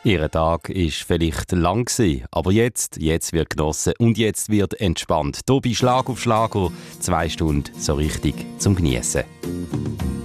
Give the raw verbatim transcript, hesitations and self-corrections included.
Ihr Tag war vielleicht lang gewesen, aber jetzt, jetzt wird genossen und jetzt wird entspannt. Hier bei Schlag auf Schlag, zwei Stunden so richtig zum Geniessen.